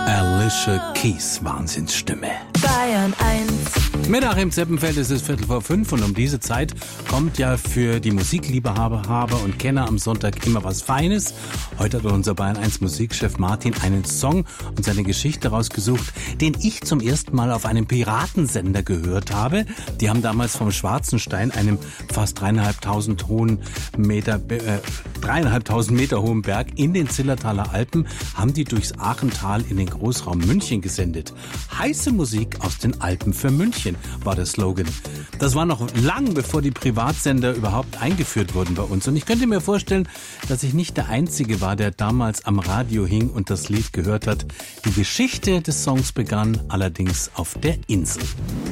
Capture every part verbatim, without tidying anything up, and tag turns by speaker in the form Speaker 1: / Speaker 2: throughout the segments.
Speaker 1: Alicia Keys, Wahnsinnsstimme.
Speaker 2: Bayern eins.
Speaker 1: Mit Achim Zeppenfeld ist es Viertel vor fünf und um diese Zeit kommt ja für die Musikliebhaber und Kenner am Sonntag immer was Feines. Heute hat unser Bayern eins Musikchef Martin einen Song und seine Geschichte rausgesucht, den ich zum ersten Mal auf einem Piratensender gehört habe. Die haben damals vom Schwarzenstein, einem fast dreieinhalbtausend hohen Meter, äh, dreieinhalbtausend Meter hohen Berg in den Zillertaler Alpen, haben die durchs Aachental in den Großraum München gesendet. Heiße Musik aus den Alpen für München war der Slogan. Das war noch lang, bevor die Privatsender überhaupt eingeführt wurden bei uns. Und ich könnte mir vorstellen, dass ich nicht der Einzige war, der damals am Radio hing und das Lied gehört hat. Die Geschichte des Songs begann allerdings auf der Insel.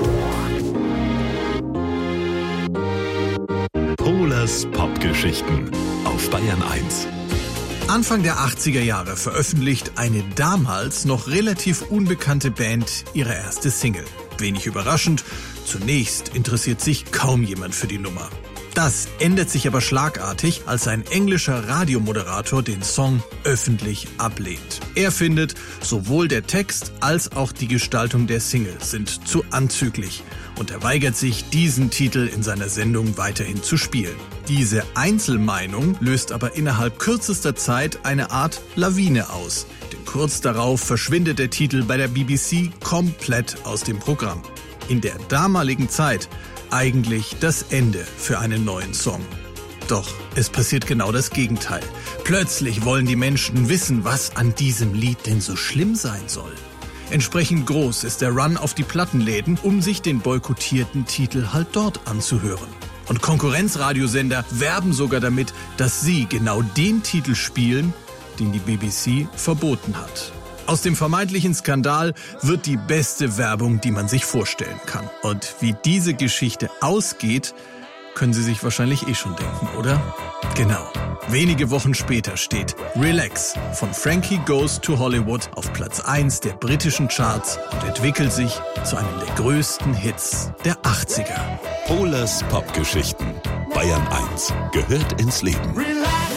Speaker 3: Pohlers Popgeschichten auf Bayern eins.
Speaker 4: Anfang der achtziger Jahre veröffentlicht eine damals noch relativ unbekannte Band ihre erste Single. Wenig überraschend, zunächst interessiert sich kaum jemand für die Nummer. Das ändert sich aber schlagartig, als ein englischer Radiomoderator den Song öffentlich ablehnt. Er findet, sowohl der Text als auch die Gestaltung der Single sind zu anzüglich und er weigert sich, diesen Titel in seiner Sendung weiterhin zu spielen. Diese Einzelmeinung löst aber innerhalb kürzester Zeit eine Art Lawine aus, denn kurz darauf verschwindet der Titel bei der B B C komplett aus dem Programm. In der damaligen Zeit eigentlich das Ende für einen neuen Song. Doch es passiert genau das Gegenteil. Plötzlich wollen die Menschen wissen, was an diesem Lied denn so schlimm sein soll. Entsprechend groß ist der Run auf die Plattenläden, um sich den boykottierten Titel halt dort anzuhören. Und Konkurrenzradiosender werben sogar damit, dass sie genau den Titel spielen, den die B B C verboten hat. Aus dem vermeintlichen Skandal wird die beste Werbung, die man sich vorstellen kann. Und wie diese Geschichte ausgeht, können Sie sich wahrscheinlich eh schon denken, oder? Genau. Wenige Wochen später steht Relax von Frankie Goes to Hollywood auf Platz eins der britischen Charts und entwickelt sich zu einem der größten Hits der achtziger.
Speaker 3: Pohlers Popgeschichten. Bayern eins gehört ins Leben.
Speaker 2: Relax.